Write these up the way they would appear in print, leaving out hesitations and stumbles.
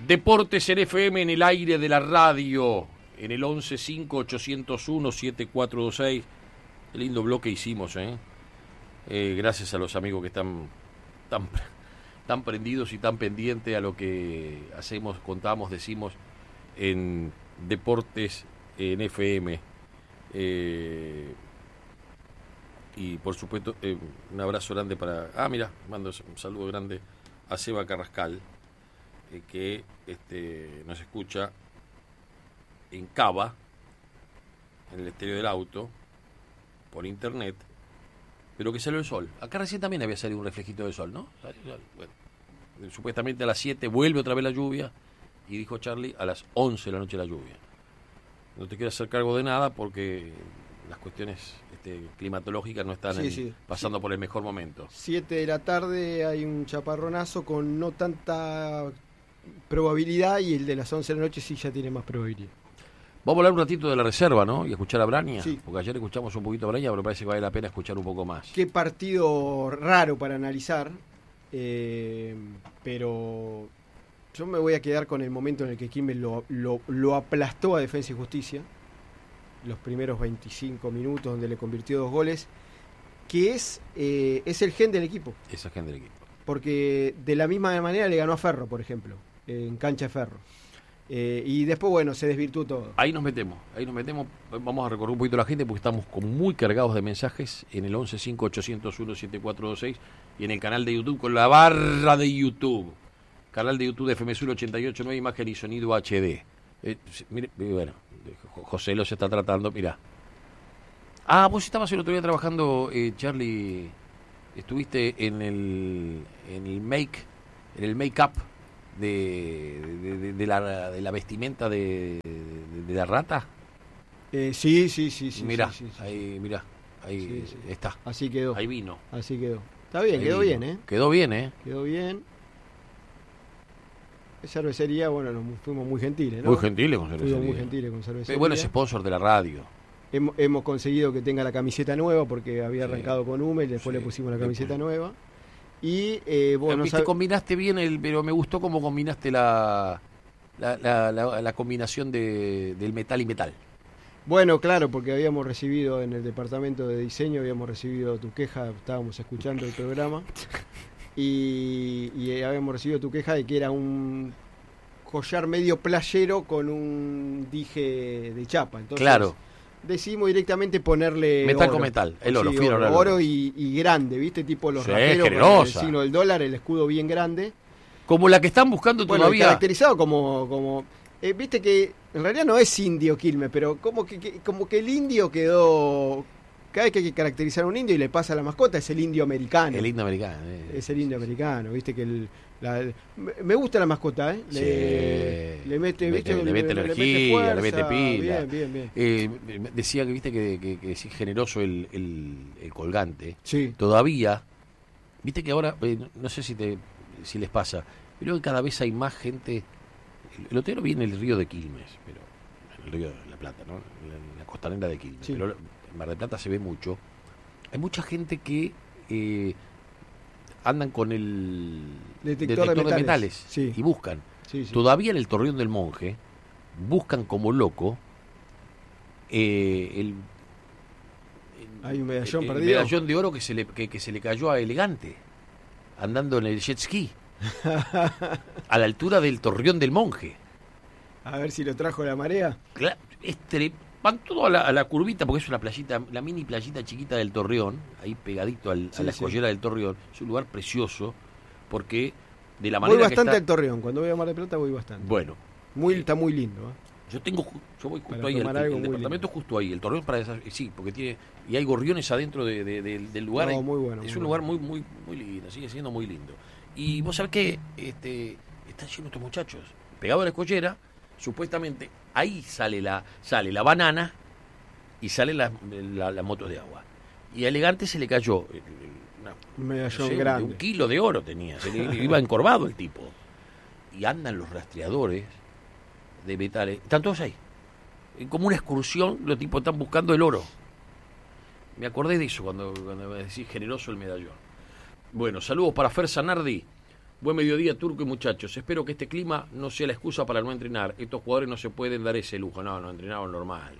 Deportes en FM, en el aire de la radio, en el 115801-7426. Qué lindo bloque hicimos, gracias a los amigos que están tan prendidos y tan pendientes a lo que hacemos, contamos, decimos en Deportes en FM. Y por supuesto, un abrazo grande para... mira, mando un saludo grande a Seba Carrascal, que nos escucha en Cava, en el estéreo del auto, por internet, pero que salió el sol. Acá recién también había salido un reflejito de sol, ¿no? Bueno, supuestamente a las 7 vuelve otra vez la lluvia, y dijo Charlie, a las 11 de la noche la lluvia. No te quiero hacer cargo de nada porque las cuestiones climatológicas no están pasando por el mejor momento. 7 de la tarde hay un chaparronazo con no tanta probabilidad, y el de las 11 de la noche sí ya tiene más probabilidad. Vamos a hablar un ratito de la reserva, ¿no? Y escuchar a Braña, sí. Porque ayer escuchamos un poquito a Braña, pero parece que vale la pena escuchar un poco más. Qué partido raro para analizar, pero yo me voy a quedar con el momento en el que Quilmes lo aplastó a Defensa y Justicia, los primeros 25 minutos donde le convirtió 2 goles, que es el gen del equipo. Es el gen del equipo. Porque de la misma manera le ganó a Ferro, por ejemplo, en cancha de Ferro. Y después, bueno, se desvirtuó todo. Ahí nos metemos. Vamos a recorrer un poquito la gente porque estamos muy cargados de mensajes en el 115801-7426 y en el canal de YouTube con la barra de YouTube. Canal de YouTube de FM Sur 88.9, imagen y sonido HD. Mire, bueno, José lo se está tratando, mirá. Vos estabas el otro día trabajando, Charlie, estuviste en el make-up de la vestimenta de la rata. Sí. Mirá, sí. Ahí sí. Está. Así quedó. Ahí vino. Así quedó. Está bien, quedó bien, ¿eh? Quedó bien. Quedó bien. Cervecería, bueno, fuimos muy gentiles, ¿no? Muy gentiles con cervecería. Fuimos muy gentiles con cervecería. Bueno, es sponsor de la radio. Hemos conseguido que tenga la camiseta nueva porque había arrancado con Hummel, después le pusimos la camiseta nueva. Y bueno, te combinaste bien, pero me gustó cómo combinaste la combinación del metal y metal. Bueno, claro, porque habíamos recibido en el departamento de diseño, habíamos recibido tu queja, estábamos escuchando el programa. Y habíamos recibido tu queja de que era un collar medio playero con un dije de chapa. Entonces, claro. Decidimos directamente ponerle metal oro. con metal, el oro, sí, fino oro y grande, ¿viste? Tipo los raperos con el signo del dólar, el escudo bien grande. Como la que están buscando todavía. Caracterizado como viste que en realidad no es indio Quilmes, pero como que el indio quedó... Cada vez que hay que caracterizar a un indio y le pasa a la mascota, es el indio americano. El indio americano. Es el indio americano, viste que me gusta la mascota, ¿eh? Le mete energía, fuerza, le mete pila. Bien. Decía que viste que es generoso el colgante. Sí. Todavía, viste que ahora, no sé si les pasa, pero cada vez hay más gente. El otro viene el río de Quilmes, pero el río de la Plata, ¿no? La costanera de Quilmes. Sí. Pero en Mar del Plata se ve mucho. Hay mucha gente que andan con el detector de metales. Sí. Y buscan. Sí. Todavía en el Torreón del Monje buscan como loco hay un medallón perdido. El medallón de oro que se le cayó a Elegante andando en el jet ski a la altura del Torreón del Monje. A ver si lo trajo la marea. Claro, van todos a la curvita, porque es una playita, la mini playita chiquita del Torreón, ahí pegadito a la escollera del Torreón. Es un lugar precioso, porque de la manera voy bastante que al Torreón, cuando voy a Mar del Plata voy bastante. Bueno. Está muy lindo, ¿eh? Yo voy justo ahí, el departamento es justo ahí, el Torreón sí, porque tiene, y hay gorriones adentro del lugar. No, muy bueno. Es un lugar muy lindo, sigue siendo muy lindo. Y vos sabés que están llenos estos muchachos, pegados a la escollera. Supuestamente ahí sale la banana y sale la moto de agua. Y a Elegante se le cayó un medallón grande. 1 kilo de oro tenía, se le iba encorvado el tipo. Y andan los rastreadores de metales, están todos ahí. Como una excursión, los tipos están buscando el oro. Me acordé de eso cuando me decís generoso el medallón. Bueno, saludos para Fer Zanardi. Buen mediodía, Turco y muchachos. Espero que este clima no sea la excusa para no entrenar. Estos jugadores no se pueden dar ese lujo. No entrenaron normal.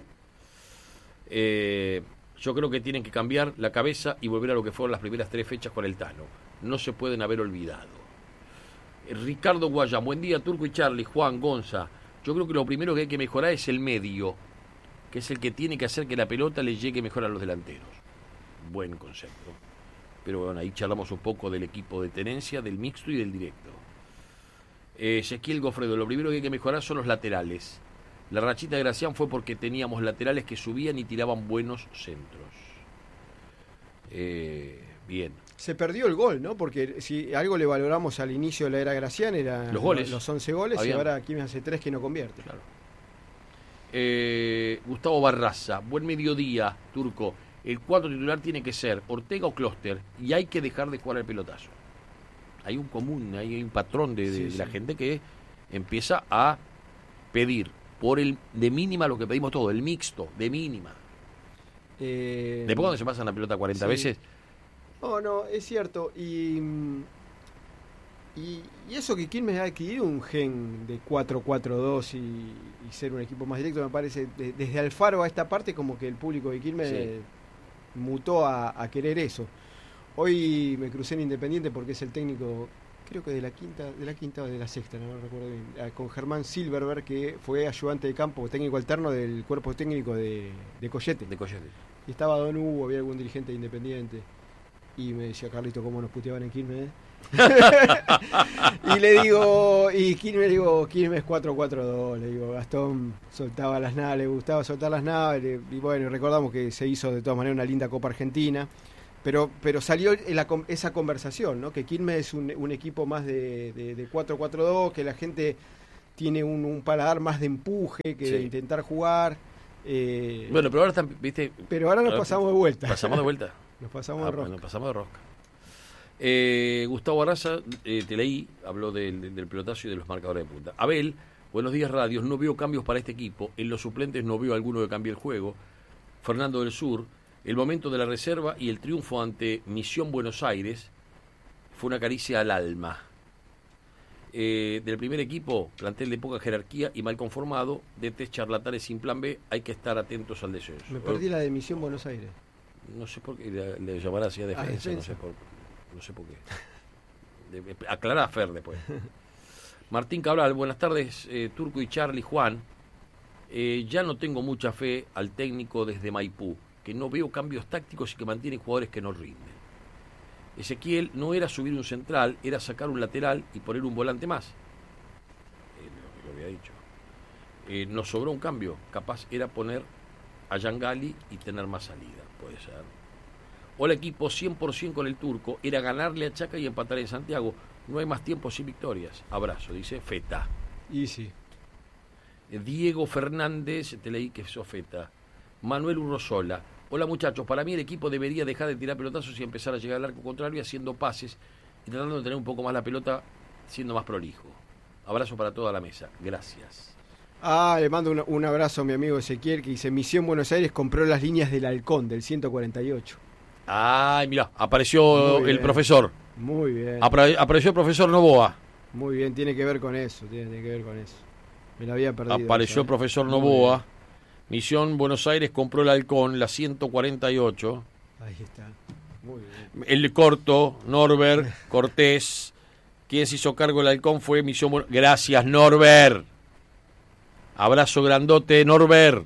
Yo creo que tienen que cambiar la cabeza y volver a lo que fueron las primeras 3 fechas con el Tano. No se pueden haber olvidado. Ricardo Guayán, buen día, Turco y Charlie, Juan, Gonza. Yo creo que lo primero que hay que mejorar es el medio, que es el que tiene que hacer que la pelota le llegue mejor a los delanteros. Buen concepto. Pero bueno, ahí charlamos un poco del equipo de tenencia, del mixto y del directo. Ezequiel Gofredo, lo primero que hay que mejorar son los laterales. La rachita de Gracián fue porque teníamos laterales que subían y tiraban buenos centros. Bien. Se perdió el gol, ¿no? Porque si algo le valoramos al inicio de la era Gracián eran los goles. Los 11 goles. Y ahora Quilmes hace 3 que no convierte. Claro. Gustavo Barraza, buen mediodía, Turco. El 4 titular tiene que ser Ortega o Closter y hay que dejar de jugar al pelotazo. Hay un común, hay un patrón de la gente que empieza a pedir por el de mínima lo que pedimos todo, el mixto, de mínima. Después cuando se pasan la pelota 40 veces. No, es cierto. Y eso que Quilmes ha adquirido un gen de 4-4-2 y ser un equipo más directo, me parece, desde Alfaro a esta parte, como que el público de Quilmes mutó a querer eso. Hoy me crucé en Independiente porque es el técnico, creo que de la quinta o de la sexta, no recuerdo bien, con Germán Silverberg, que fue ayudante de campo, técnico alterno del cuerpo técnico de Collete. Y estaba Don Hugo, había algún dirigente de Independiente. Y me decía, Carlito, ¿cómo nos puteaban en Quilmes? Y le digo, Quilmes 4-4-2, le digo, Gastón soltaba las naves, le gustaba soltar las naves, y bueno, recordamos que se hizo de todas maneras una linda Copa Argentina, pero salió esa conversación, ¿no? Que Quilmes es un equipo más de 4-4-2, que la gente tiene un paladar más de empuje que de intentar jugar. Bueno, pero ahora están, ¿viste? Pero ahora nos pasamos de vuelta. ¿Pasamos de vuelta? Nos pasamos de rosca. Nos pasamos de rosca. Gustavo Arraza, te leí, habló del pelotazo y de los marcadores de punta. Abel, buenos días radios, no veo cambios para este equipo, en los suplentes no veo alguno que cambie el juego. Fernando del Sur, el momento de la reserva y el triunfo ante Misión Buenos Aires fue una caricia al alma. Del primer equipo, plantel de poca jerarquía y mal conformado, de 3 charlatanes sin plan B, hay que estar atentos al descenso. Me perdí la de Misión Buenos Aires. No sé por qué le llamará así a defensa. No sé por qué. Aclará a Fer después. Martín Cabral, buenas tardes, Turco y Charlie, Juan. Ya no tengo mucha fe al técnico desde Maipú, que no veo cambios tácticos y que mantiene jugadores que no rinden. Ezequiel, no era subir un central, era sacar un lateral y poner un volante más. Lo había dicho. Nos sobró un cambio, capaz era poner a Yangali y tener más salida, puede ser. Hola equipo, 100% con el Turco, era ganarle a Chaca y empatar en Santiago. No hay más tiempo sin victorias. Abrazo, dice Feta. Y sí. Diego Fernández, te leí que sos Feta. Manuel Urrosola. Hola muchachos, para mí el equipo debería dejar de tirar pelotazos y empezar a llegar al arco contrario haciendo pases y tratando de tener un poco más la pelota, siendo más prolijo. Abrazo para toda la mesa. Gracias. Le mando un abrazo a mi amigo Ezequiel, que dice, Misión Buenos Aires compró las líneas del Halcón, del 148. Ay, mirá, apareció el profesor. Muy bien. Apareció el profesor Novoa. Muy bien, tiene que ver con eso. Me la había perdido. Apareció el profesor Novoa. Misión Buenos Aires compró el Halcón, la 148. Ahí está. Muy bien. El corto, Norbert, Cortés. Quien se hizo cargo del Halcón fue Misión Buenos Aires. Gracias, Norbert. Abrazo grandote, Norbert.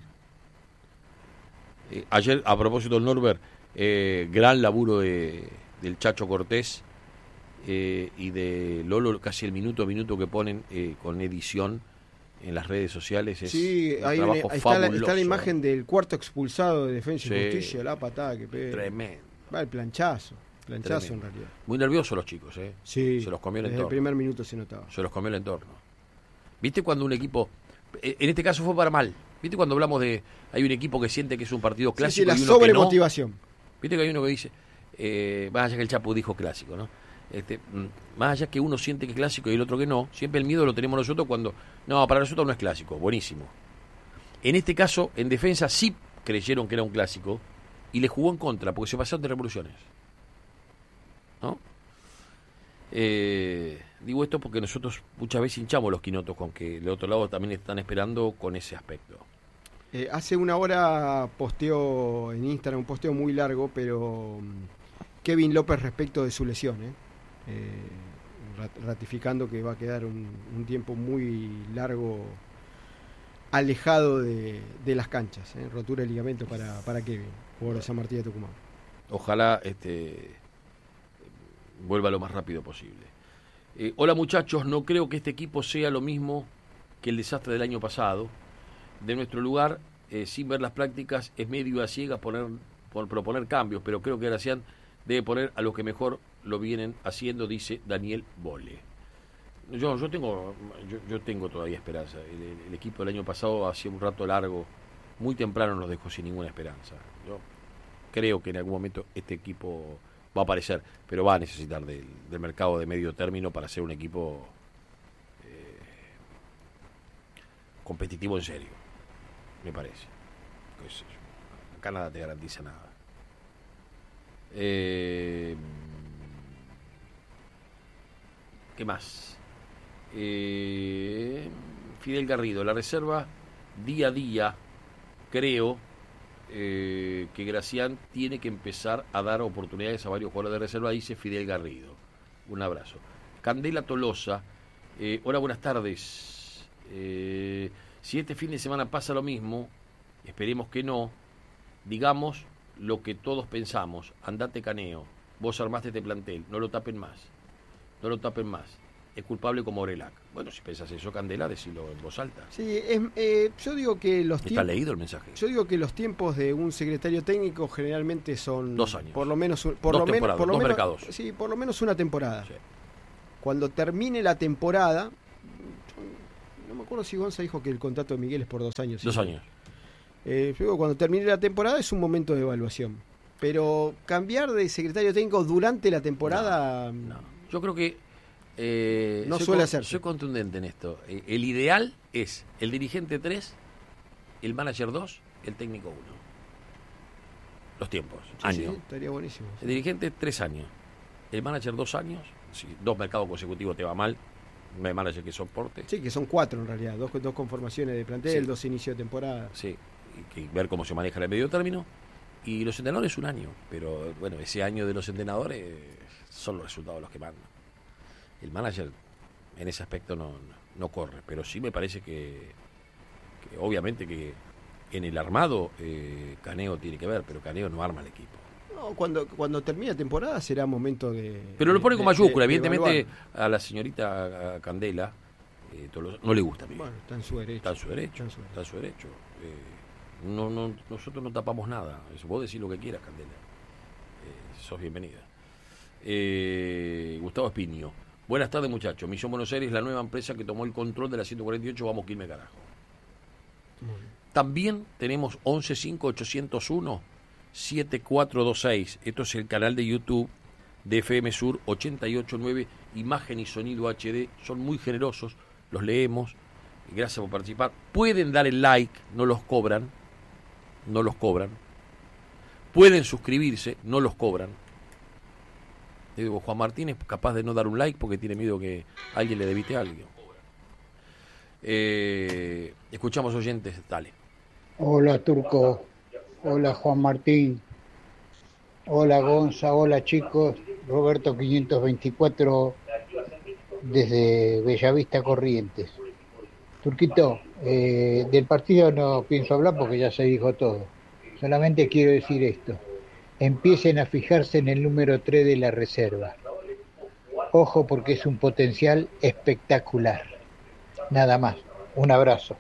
Ayer, a propósito del Norbert, gran laburo del Chacho Cortés y de Lolo, casi el minuto a minuto que ponen con edición en las redes sociales. Es un trabajo fabuloso. Está la imagen del cuarto expulsado de Defensa y Justicia, la patada que pega. Tremendo. Va el planchazo tremendo. En realidad. Muy nerviosos los chicos, Sí, se los comió el desde entorno. El primer minuto se notaba. Se los comió el entorno. ¿Viste cuando un equipo, en este caso fue para mal, viste cuando hablamos de, hay un equipo que siente que es un partido clásico la y uno sobremotivación. Que no? Viste que hay uno que dice, más allá que el Chapo dijo clásico, ¿no? Más allá que uno siente que es clásico y el otro que no, siempre el miedo lo tenemos nosotros cuando, no, para nosotros no es clásico, buenísimo. En este caso, en defensa sí creyeron que era un clásico y le jugó en contra, porque se pasaron de revoluciones, ¿no? Digo esto porque nosotros muchas veces hinchamos los quinotos con que del otro lado también están esperando con ese aspecto. Hace una hora posteó en Instagram un posteo muy largo, pero Kevin López respecto de su lesión, ratificando que va a quedar un tiempo muy largo alejado de las canchas, rotura de ligamento para Kevin, jugador de San Martín de Tucumán. Ojalá vuelva lo más rápido posible. Hola muchachos, no creo que este equipo sea lo mismo que el desastre del año pasado. De nuestro lugar, sin ver las prácticas, es medio a ciegas por proponer cambios, pero creo que Gracián debe poner a los que mejor lo vienen haciendo, dice Daniel Bole. Yo tengo todavía esperanza. El equipo del año pasado hacía un rato largo, muy temprano nos dejó sin ninguna esperanza. Yo creo que en algún momento este equipo va a aparecer, pero va a necesitar del mercado de medio término para ser un equipo competitivo en serio, me parece. Pues, acá nada te garantiza nada. ¿Qué más? Fidel Garrido, la reserva día a día, creo que Gracián tiene que empezar a dar oportunidades a varios jugadores de reserva, dice Fidel Garrido. Un abrazo. Candela Tolosa, hola, buenas tardes. Si este fin de semana pasa lo mismo, esperemos que no, digamos lo que todos pensamos, andate Caneo, vos armaste este plantel, no lo tapen más, es culpable como Orelac. Bueno, si pensás eso, Candela, decilo en voz alta. Sí, yo digo que ¿Está leído el mensaje? Yo digo que los tiempos de un secretario técnico generalmente son 2 años. Por lo menos dos mercados. Sí, por lo menos una temporada. Sí. Cuando termine la temporada, no me acuerdo si Gonza dijo que el contrato de Miguel es por 2 años. 2 años. Yo digo, cuando termine la temporada es un momento de evaluación. Pero cambiar de secretario técnico durante la temporada... No. Yo creo que no suele hacerse. Soy contundente en esto. El ideal es el dirigente 3, el manager 2, el técnico 1. Los tiempos, años. Sí, estaría buenísimo. El dirigente 3 años, el manager 2 años. Si 2 mercados consecutivos te va mal, no hay manager que soporte. Sí, que son 4 en realidad, dos conformaciones de plantel, Sí. 2 inicios de temporada. Sí, y ver cómo se maneja el medio término. Y los entrenadores 1 año, pero bueno, ese año de los entrenadores son los resultados los que mandan. El manager en ese aspecto no corre, pero sí me parece que obviamente que en el armado Caneo tiene que ver, pero Caneo no arma el equipo. No, cuando termine la temporada será momento de... Pero lo pone con mayúscula, evidentemente evaluar. a la señorita Candela no le gusta Miguel. Bueno, está en su derecho. Está en su derecho. Nosotros no tapamos nada. Vos decís lo que quieras, Candela. Sos bienvenida. Gustavo Espinio. Buenas tardes, muchachos. Misión Buenos Aires, la nueva empresa que tomó el control de la 148. Vamos, Quilmes, carajo. También tenemos 115801-7426. Esto es el canal de YouTube de FM Sur 889, imagen y sonido HD. Son muy generosos, los leemos. Gracias por participar. Pueden dar el like, no los cobran. Pueden suscribirse, no los cobran. Digo, Juan Martín es capaz de no dar un like porque tiene miedo que alguien le debite a alguien. Escuchamos oyentes, dale. Hola Turco, hola Juan Martín, hola Gonza, hola chicos, Roberto 524 desde Bellavista Corrientes. Turquito, del partido no pienso hablar porque ya se dijo todo, solamente quiero decir esto, empiecen a fijarse en el número 3 de la reserva, ojo porque es un potencial espectacular, nada más, un abrazo.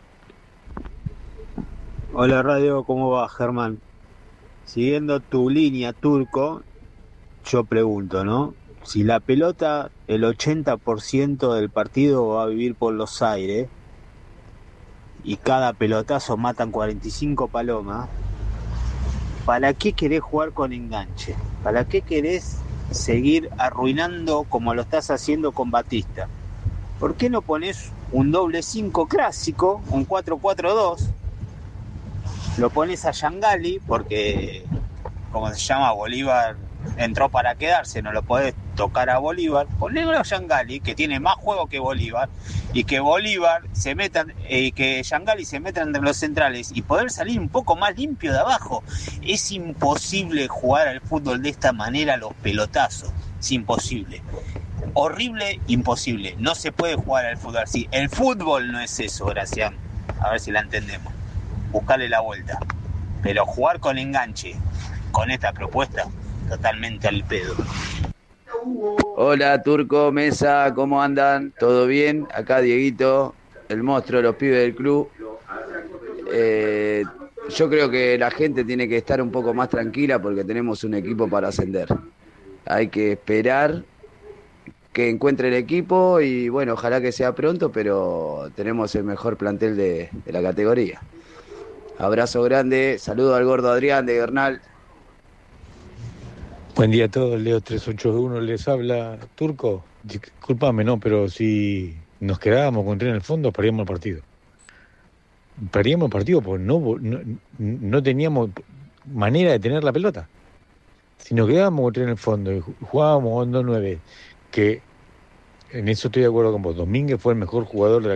Hola Radio, ¿cómo va Germán? Siguiendo tu línea, Turco, yo pregunto, ¿no? Si la pelota, el 80% del partido va a vivir por los aires y cada pelotazo matan 45 palomas, ¿para qué querés jugar con enganche? ¿Para qué querés seguir arruinando como lo estás haciendo con Batista? ¿Por qué no pones un doble 5 clásico, un 4-4-2? Lo pones a Yangali porque, como se llama, Bolívar entró para quedarse, no lo podés tocar a Bolívar, ponerlo a Yangali, que tiene más juego que Bolívar, y que Bolívar se metan, que Yangali se meta entre los centrales y poder salir un poco más limpio de abajo. Es imposible jugar al fútbol de esta manera, los pelotazos. Es imposible. Horrible, imposible. No se puede jugar al fútbol así. El fútbol no es eso, Gracián. A ver si la entendemos. Buscarle la vuelta. Pero jugar con enganche, con esta propuesta, totalmente al pedo. Hola Turco, Mesa, ¿cómo andan? ¿Todo bien? Acá Dieguito, el monstruo de los pibes del club. Yo creo que la gente tiene que estar un poco más tranquila porque tenemos un equipo para ascender. Hay que esperar que encuentre el equipo y bueno, ojalá que sea pronto, pero tenemos el mejor plantel de la categoría. Abrazo grande, saludo al gordo Adrián de Bernal. Buen día a todos, Leo 381 les habla. Turco, discúlpame, no, pero si nos quedábamos con 3 en el fondo, perdíamos el partido. Perdíamos el partido porque no teníamos manera de tener la pelota. Si nos quedábamos con 3 en el fondo y jugábamos con 2-9, que en eso estoy de acuerdo con vos, Domínguez fue el mejor jugador de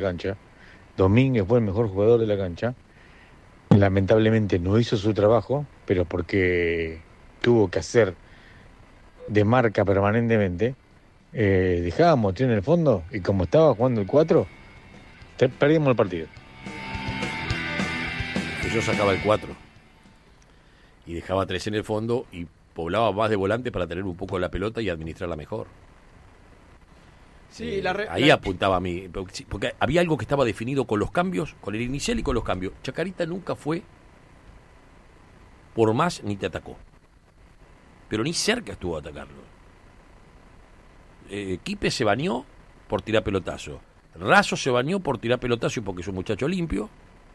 la cancha, lamentablemente no hizo su trabajo, pero porque tuvo que hacer de marca permanentemente, dejábamos 3 en el fondo y como estaba jugando el 4, perdimos el partido. Yo sacaba el 4 y dejaba 3 en el fondo y poblaba más de volante para tener un poco la pelota y administrarla mejor. Sí, ahí apuntaba a mí, porque había algo que estaba definido con los cambios, con el inicial y con los cambios. Chacarita nunca fue por más ni te atacó, pero ni cerca estuvo a atacarlo. Quipe se bañó por tirar pelotazo, Razo se bañó por tirar pelotazo y porque es un muchacho limpio,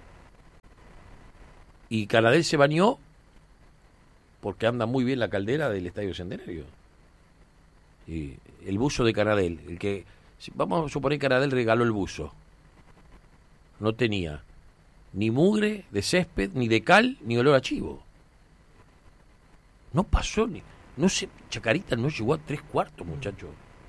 y Canadell se bañó porque anda muy bien la caldera del Estadio Centenario. Y el buzo de Canadell, el que, vamos a suponer que Canadell regaló el buzo, no tenía ni mugre de césped, ni de cal, ni olor a chivo. No pasó ni, no sé, Chacarita no llegó a 3/4, muchacho.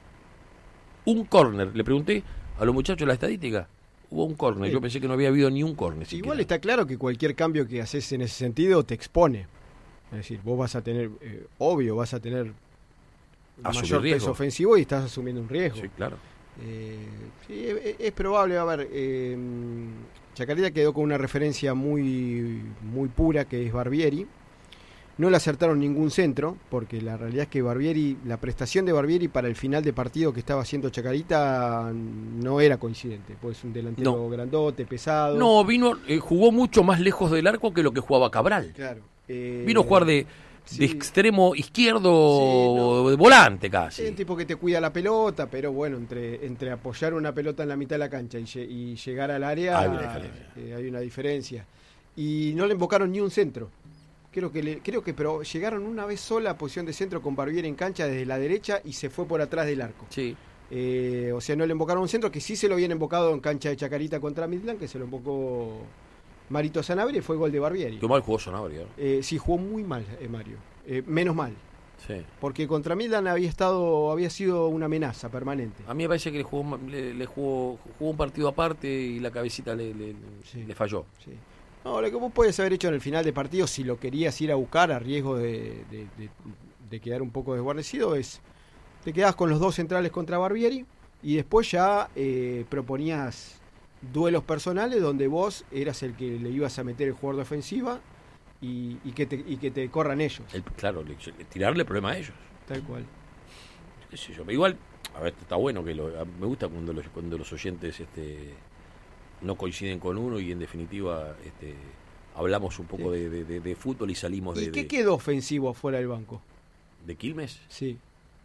Un córner, le pregunté a los muchachos la estadística, hubo un córner, yo pensé que no había habido ni un córner. Igual está claro que cualquier cambio que haces en ese sentido te expone. Es decir, vos vas a tener, obvio, vas a tener mayor peso ofensivo y estás asumiendo un riesgo. Sí, claro. Sí, es probable. A ver, Chacarita quedó con una referencia muy pura, que es Barbieri. No le acertaron ningún centro, porque la realidad es que la prestación de Barbieri para el final de partido que estaba haciendo Chacarita no era coincidente, pues es un delantero grandote, pesado. No, jugó mucho más lejos del arco que lo que jugaba Cabral. Claro. Vino a jugar de extremo izquierdo, de volante casi. Es un tipo que te cuida la pelota, pero bueno, entre apoyar una pelota en la mitad de la cancha y llegar al área hay una diferencia. Y no le invocaron ni un centro. Creo que pero llegaron una vez sola a posición de centro con Barbieri en cancha desde la derecha y se fue por atrás del arco. Sí. O sea, no le invocaron un centro, que sí se lo habían invocado en cancha de Chacarita contra Midland, que se lo invocó Marito Sanabria y fue gol de Barbieri. Qué mal jugó Sanabria. Sí, jugó muy mal Mario. Menos mal. Sí. Porque contra Midland había sido una amenaza permanente. A mí me parece que le jugó un partido aparte y la cabecita le falló. Sí. No, lo que vos podés haber hecho en el final de partido, si lo querías ir a buscar a riesgo de quedar un poco desguarnecido, es te quedabas con los 2 centrales contra Barbieri y después ya proponías duelos personales donde vos eras el que le ibas a meter el jugador de ofensiva y que te corran ellos. Claro, tirarle el problema a ellos. Tal cual. ¿Qué sé yo? Igual, a ver, está bueno me gusta cuando los oyentes no coinciden con uno y en definitiva hablamos un poco de fútbol y salimos ¿Y qué quedó ofensivo afuera del banco? ¿De Quilmes? Sí.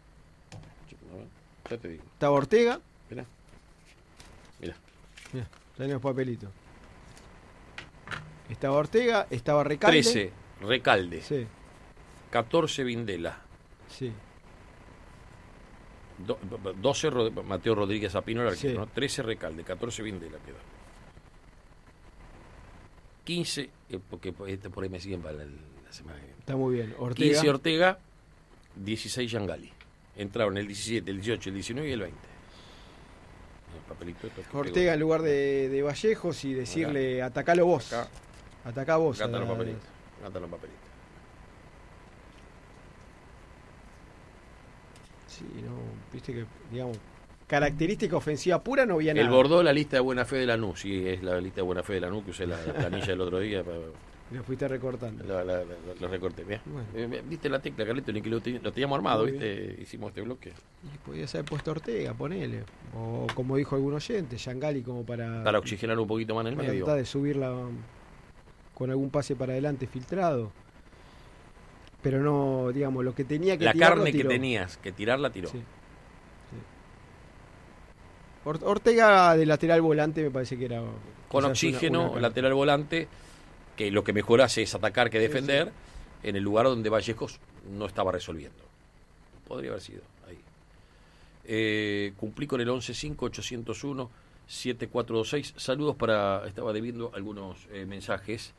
Ya te digo. Estaba Ortega. Mirá. Tenemos papelito. Estaba Ortega, estaba Recalde. 13, Recalde. Sí. 14, Vindela. Sí. 12, Mateo Rodríguez Apino, el arquero, Sí. ¿no? 13, Recalde. 14, Vindela quedó. 15, porque por ahí me siguen para la semana que viene. Está muy bien. Ortega. 15, Ortega. 16, Yangali. entraron el 17, el 18, el 19 y el 20. El papelito Ortega en lugar de Vallejos y decirle atacalo vos. Atacá vos. Gata los papelitos. Sí, no, viste que, digamos, característica ofensiva pura no había nada. El bordó la lista de buena fe de Lanús, sí, es la lista de buena fe de Lanús que usé la planilla del otro día. Lo fuiste recortando. Lo recorté, ¿ves? Bueno. Viste la tecla, Carleto, ni que lo teníamos armado, ¿viste? Hicimos este bloque. Y podías haber puesto Ortega, ponele. O como dijo algún oyente, Yangali como para oxigenar un poquito más en el para medio. tratar de subirla con algún pase para adelante filtrado. Pero no, digamos, lo que tenía que la tirar, carne lo tiró. que tenías que tirar la tiró. Sí. Ortega de lateral volante me parece que era con oxígeno, una lateral volante, que lo que mejor hace es atacar que defender, sí. En el lugar donde Vallejos no estaba resolviendo. Podría haber sido ahí. Cumplí con el 11-5-801-7426. Saludos para... Estaba debiendo algunos mensajes.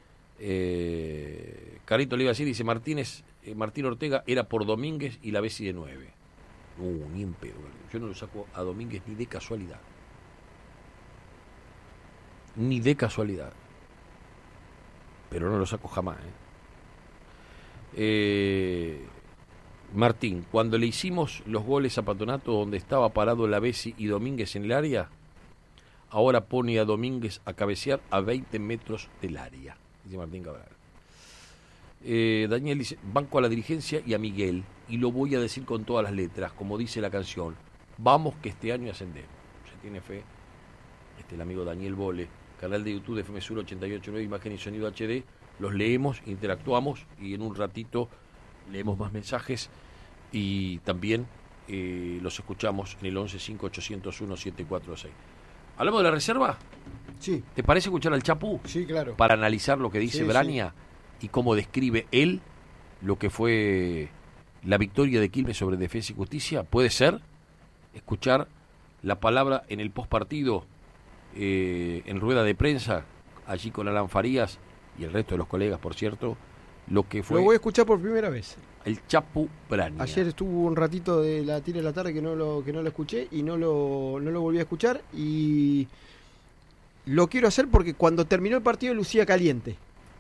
Carito le iba a decir, dice Martín Ortega era por Domínguez y la Bessi de 9. Ni en pedo. Yo no lo saco a Domínguez ni de casualidad. Ni de casualidad. Pero no lo saco jamás. Martín, cuando le hicimos los goles a Patronato donde estaba parado la Bessi y Domínguez en el área, ahora pone a Domínguez a cabecear a 20 metros del área, dice Martín Cabral. Daniel dice, banco a la dirigencia y a Miguel, y lo voy a decir con todas las letras, como dice la canción, vamos que este año ascendemos. Se tiene fe. El amigo Daniel Bole, canal de YouTube de FM Sur 88.9, imagen y sonido HD, los leemos, interactuamos y en un ratito leemos más mensajes y también los escuchamos en el 11-5-801-746. ¿Hablamos de la reserva? Sí. ¿Te parece escuchar al Chapu? Sí, claro. Para analizar lo que dice sí, Braña y cómo describe él lo que fue la victoria de Quilmes sobre Defensa y Justicia. ¿Puede ser? Escuchar la palabra en el postpartido, en rueda de prensa, allí con Alan Farías y el resto de los colegas, por cierto, lo que fue... Lo voy a escuchar por primera vez. El Chapu Braña. Ayer estuvo un ratito de la tira de la tarde que no lo escuché y no lo volví a escuchar y lo quiero hacer porque cuando terminó el partido lucía caliente.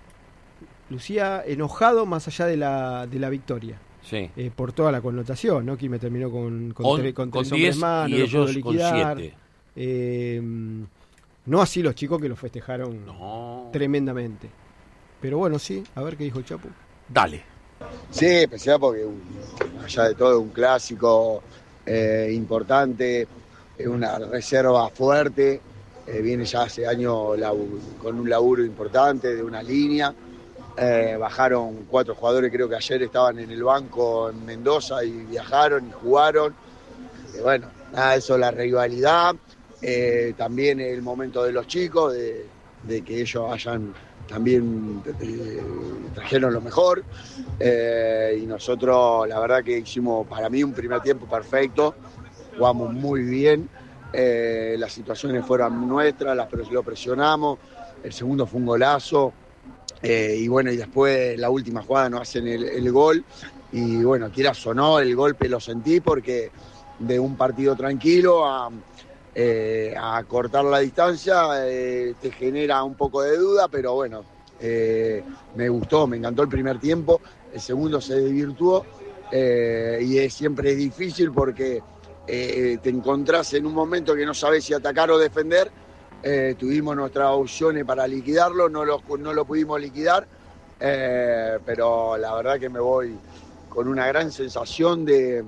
Lucía enojado más allá de la victoria. Sí. Por toda la connotación, ¿no? Que me terminó con tres hombres más, y no ellos lo pudo liquidar. Con 7. No así los chicos que lo festejaron tremendamente. Pero bueno, sí, a ver qué dijo el Chapu. Dale. Sí, especial porque allá de todo un clásico importante, una reserva fuerte, viene ya hace años con un laburo importante de una línea. Bajaron 4 jugadores, creo que ayer estaban en el banco en Mendoza y viajaron y jugaron. Bueno, nada, eso, la rivalidad, también el momento de los chicos, de que ellos hayan también trajeron lo mejor, y nosotros la verdad que hicimos para mí un primer tiempo perfecto, jugamos muy bien, las situaciones fueron nuestras, lo presionamos, el segundo fue un golazo. Y bueno, y después la última jugada nos hacen el gol y bueno, quieras o no, el golpe lo sentí porque de un partido tranquilo a cortar la distancia te genera un poco de duda, pero bueno, me gustó, me encantó el primer tiempo, el segundo se desvirtuó y siempre es difícil porque te encontrás en un momento que no sabes si atacar o defender. Tuvimos nuestras opciones para liquidarlo, no lo pudimos liquidar, pero la verdad que me voy con una gran sensación de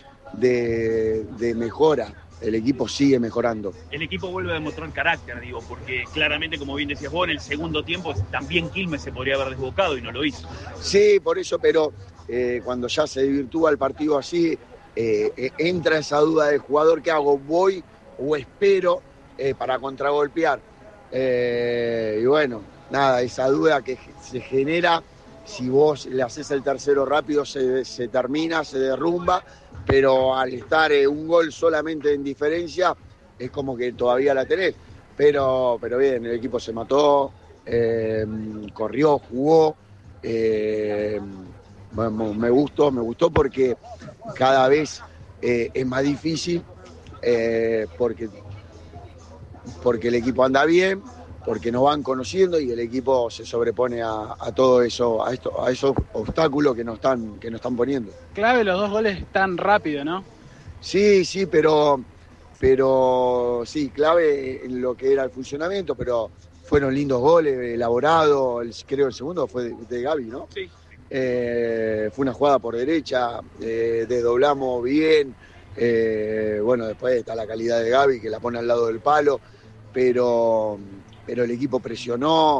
mejora. El equipo sigue mejorando. El equipo vuelve a demostrar carácter, digo, porque claramente, como bien decías vos, en el segundo tiempo también Quilmes se podría haber desbocado y no lo hizo. Sí, por eso, pero cuando ya se desvirtúa el partido así, entra esa duda del jugador, ¿qué hago? ¿Voy o espero para contragolpear? Y bueno, nada, esa duda que se genera, si vos le haces el tercero rápido se termina, se derrumba, pero al estar un gol solamente en diferencia, es como que todavía la tenés. Pero bien, el equipo se mató, corrió, jugó, Me gustó porque cada vez es más difícil, porque el equipo anda bien, porque nos van conociendo y el equipo se sobrepone a todo eso, a esos obstáculos que nos están poniendo. Clave los 2 goles tan rápido, ¿no? Sí, pero sí, clave en lo que era el funcionamiento, pero fueron lindos goles, elaborados, creo el segundo fue de Gaby, ¿no? Sí. Fue una jugada por derecha, desdoblamos bien, bueno, después está la calidad de Gaby que la pone al lado del palo, pero el equipo presionó,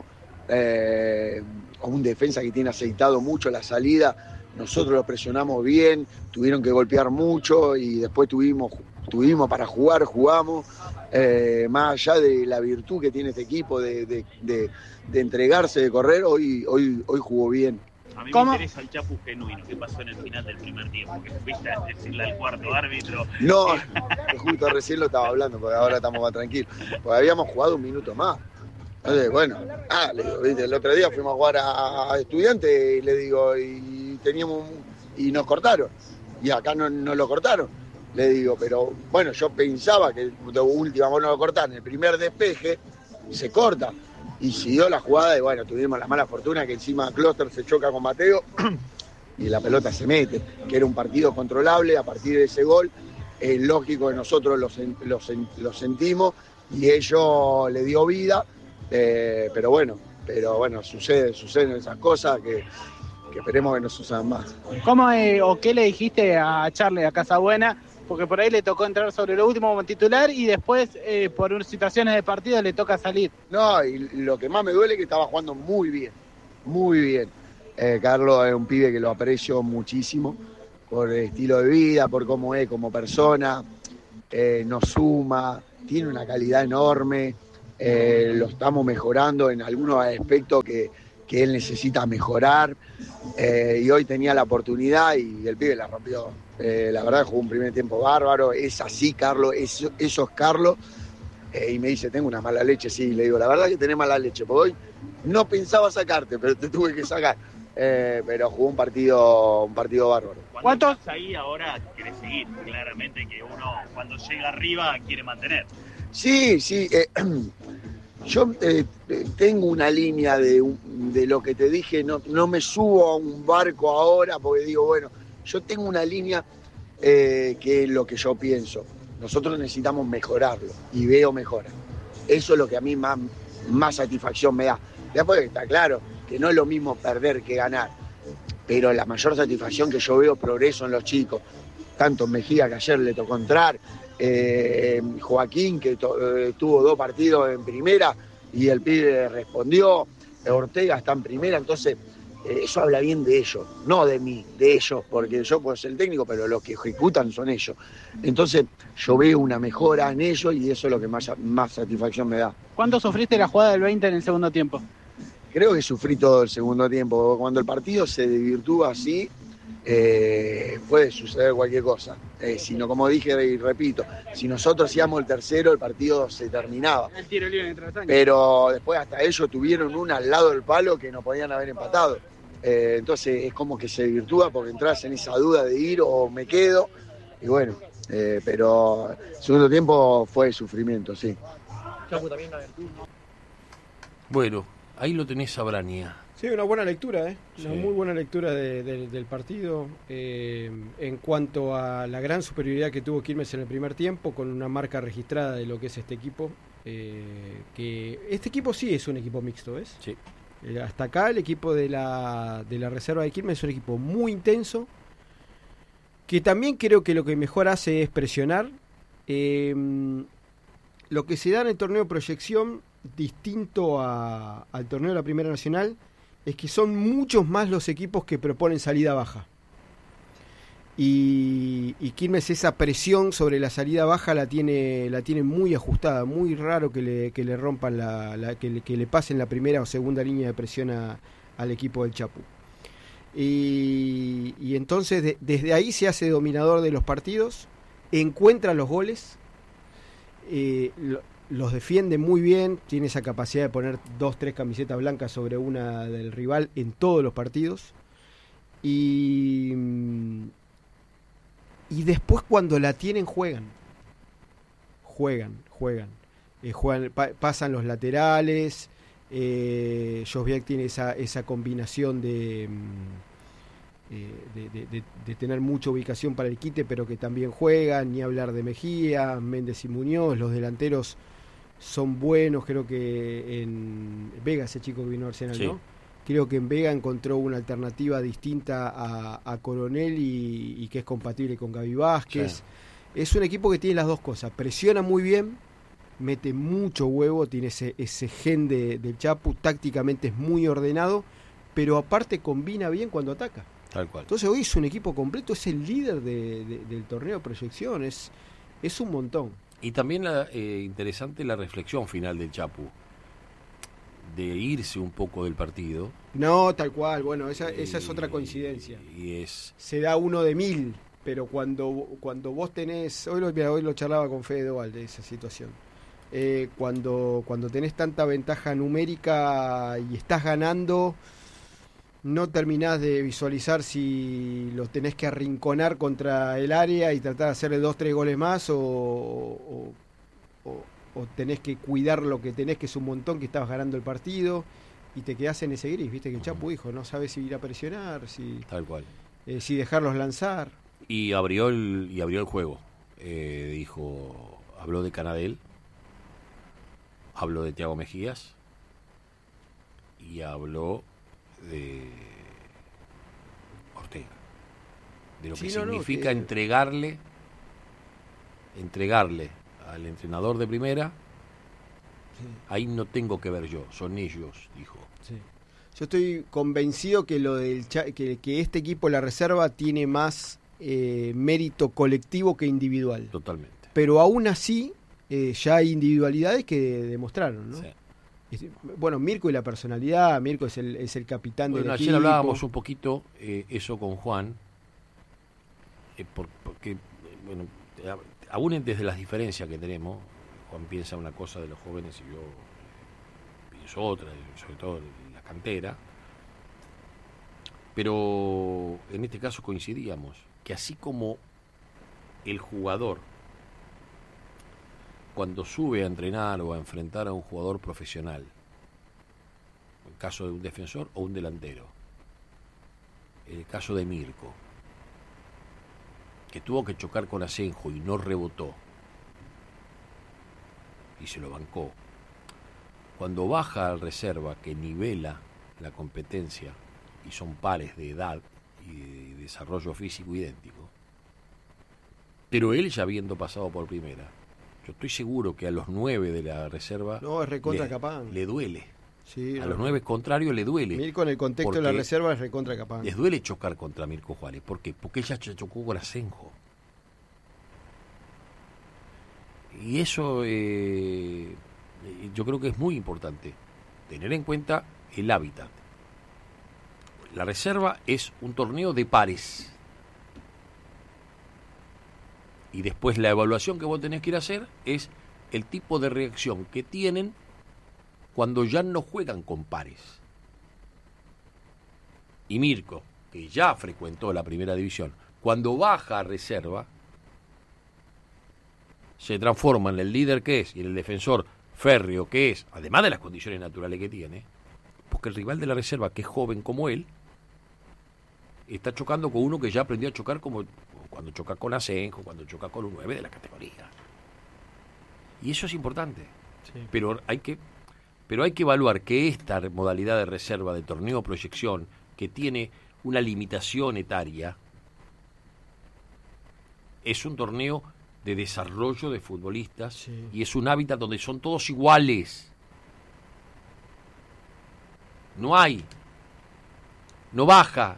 con un defensa que tiene aceitado mucho la salida, nosotros lo presionamos bien, tuvieron que golpear mucho y después tuvimos para jugar, jugamos, más allá de la virtud que tiene este equipo de entregarse, de correr, hoy jugó bien. A mí me interesa el Chapu genuino, ¿qué pasó en el final del primer tiempo? Que fuiste a decirle al cuarto árbitro. No, justo recién lo estaba hablando, porque ahora estamos más tranquilos. Porque habíamos jugado un minuto más. Entonces, bueno, le digo, ¿viste? El otro día fuimos a jugar a Estudiantes y le digo, y nos cortaron. Y acá no lo cortaron. Le digo, pero bueno, yo pensaba que de última vos no lo cortaron. En el primer despeje se corta. Y siguió la jugada y bueno, tuvimos la mala fortuna que encima Kloster se choca con Mateo y la pelota se mete, que era un partido controlable. A partir de ese gol es lógico que nosotros lo sentimos y ello le dio vida, pero bueno, suceden esas cosas que esperemos que no sucedan más. ¿Cómo o qué le dijiste a Charlie a Casabuena? Porque por ahí le tocó entrar sobre lo último como titular y después por situaciones de partido le toca salir. No, y lo que más me duele es que estaba jugando muy bien, muy bien. Carlos es un pibe que lo aprecio muchísimo por el estilo de vida, por cómo es como persona, nos suma, tiene una calidad enorme, lo estamos mejorando en algunos aspectos que él necesita mejorar, y hoy tenía la oportunidad y el pibe la rompió. La verdad jugó un primer tiempo bárbaro, es así Carlos, eso es Carlos, y me dice, tengo una mala leche, sí, le digo, la verdad que tenés mala leche, porque hoy no pensaba sacarte, pero te tuve que sacar, pero jugó un partido bárbaro. Cuando estás ahí ahora querés seguir, claramente que uno cuando llega arriba quiere mantener. Sí, yo tengo una línea de lo que te dije, no me subo a un barco ahora porque digo, bueno, yo tengo una línea que es lo que yo pienso. Nosotros necesitamos mejorarlo y veo mejora. Eso es lo que a mí más satisfacción me da. Después está claro que no es lo mismo perder que ganar, pero la mayor satisfacción que yo veo progreso en los chicos. Tanto Mejía, que ayer le tocó entrar, Joaquín, que tuvo 2 partidos en primera y el pibe respondió, Ortega está en primera, entonces eso habla bien de ellos, no de mí, de ellos, porque yo puedo ser el técnico, pero los que ejecutan son ellos. Entonces yo veo una mejora en ellos y eso es lo que más satisfacción me da. ¿Cuánto sufriste la jugada del 20 en el segundo tiempo? Creo que sufrí todo el segundo tiempo. Cuando el partido se desvirtúa así, puede suceder cualquier cosa. Sino, como dije y repito, si nosotros hacíamos el tercero, el partido se terminaba. El tiro libre en el travesaño. Pero después hasta ellos tuvieron una al lado del palo que no podían haber empatado. Entonces es como que se desvirtúa porque entras en esa duda de ir o me quedo. Y bueno, pero el segundo tiempo fue sufrimiento, sí. Bueno, ahí lo tenés a Brania. Sí, una buena lectura, Sí. Una muy buena lectura del partido. En cuanto a la gran superioridad que tuvo Quilmes en el primer tiempo, con una marca registrada de lo que es este equipo. Que este equipo sí es un equipo mixto, ¿ves? Sí. Hasta acá el equipo de la reserva de Quilmes es un equipo muy intenso, que también creo que lo que mejor hace es presionar. Lo que se da en el torneo de proyección, distinto al torneo de la Primera Nacional, es que son muchos más los equipos que proponen salida baja. Y Quilmes esa presión sobre la salida baja la tiene muy ajustada, muy raro que le rompan que le pasen la primera o segunda línea de presión al equipo del Chapu. Y entonces desde ahí se hace dominador de los partidos, encuentra los goles, los defiende muy bien, tiene esa capacidad de poner 2-3 camisetas blancas sobre una del rival en todos los partidos. Y después cuando la tienen juegan. Pasan los laterales. Josviak tiene esa combinación de tener mucha ubicación para el quite, pero que también juegan, ni hablar de Mejía, Méndez y Muñoz. Los delanteros son buenos. Creo que en Vega, ese chico que vino a Arsenal, sí, ¿no? Creo que en Vega encontró una alternativa distinta a Coronel y que es compatible con Gaby Vázquez. Sí. Es un equipo que tiene las dos cosas: presiona muy bien, mete mucho huevo, tiene ese gen del Chapu, tácticamente es muy ordenado, pero aparte combina bien cuando ataca. Tal cual. Entonces hoy es un equipo completo, es el líder del torneo de proyección, es un montón. Y también interesante la reflexión final del Chapu, de irse un poco del partido. No, tal cual, bueno, esa es otra coincidencia. Se da uno de 1000, pero cuando vos tenés, hoy lo charlaba con Fede Doval de esa situación. Cuando tenés tanta ventaja numérica y estás ganando, no terminás de visualizar si lo tenés que arrinconar contra el área y tratar de hacerle 2-3 goles más o tenés que cuidar lo que tenés, que es un montón, que estabas ganando el partido y te quedás en ese gris. Viste que el Chapu dijo, no sabes si ir a presionar, tal cual, si dejarlos lanzar. Y abrió el juego. Habló de Canadel, habló de Thiago Mejías y habló de Ortega, de lo que significa entregarle al entrenador de primera. Sí. Ahí no tengo que ver yo, son ellos, dijo. Sí. Yo estoy convencido que lo del que este equipo, la reserva, tiene más mérito colectivo que individual. Totalmente. Pero aún así ya hay individualidades que demostraron, ¿no? Sí. Bueno, Mirko y la personalidad. Mirko es el capitán del equipo. Ayer hablábamos un poquito eso con Juan, porque bueno, aún desde las diferencias que tenemos, Juan piensa una cosa de los jóvenes y yo pienso otra, sobre todo en la cantera, pero en este caso coincidíamos que así como el jugador cuando sube a entrenar o a enfrentar a un jugador profesional, en el caso de un defensor o un delantero, en el caso de Mirko, que tuvo que chocar con Asenjo y no rebotó y se lo bancó, cuando baja al reserva, que nivela la competencia y son pares de edad y de desarrollo físico idéntico, pero él ya habiendo pasado por primera, yo estoy seguro que a los 9 de la reserva es recontra capaz. Le duele. Sí, a los 9 contrarios le duele. Mirko en el contexto de la reserva es recontra capaz. Les duele chocar contra Mirko Juárez. ¿Por qué? Porque ella chocó con Asenjo. Y eso yo creo que es muy importante. Tener en cuenta el hábitat. La reserva es un torneo de pares. Y después la evaluación que vos tenés que ir a hacer es el tipo de reacción que tienen cuando ya no juegan con pares. Y Mirko, que ya frecuentó la primera división, cuando baja a reserva, se transforma en el líder que es y en el defensor férreo que es, además de las condiciones naturales que tiene, porque el rival de la reserva, que es joven como él, está chocando con uno que ya aprendió a chocar como cuando choca con Asenjo, cuando choca con un 9 de la categoría. Y eso es importante. Sí. Pero hay que evaluar que esta modalidad de reserva de torneo proyección, que tiene una limitación etaria, es un torneo de desarrollo de futbolistas, sí, y es un hábitat donde son todos iguales. No baja